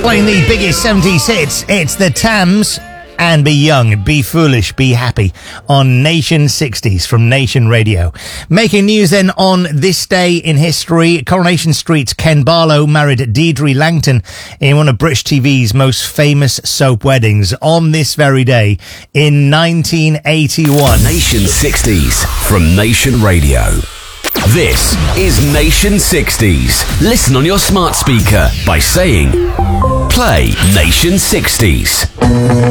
Playing the biggest 70s hits, it's the Tams and Be Young, Be Foolish, Be Happy on Nation 60s from Nation Radio. Making news then on this day in history, Coronation Street's Ken Barlow married Deirdre Langton in one of British TV's most famous soap weddings on this very day in 1981. Nation 60s from Nation Radio. This is Nation 60s. Listen on your smart speaker by saying, play Nation 60s.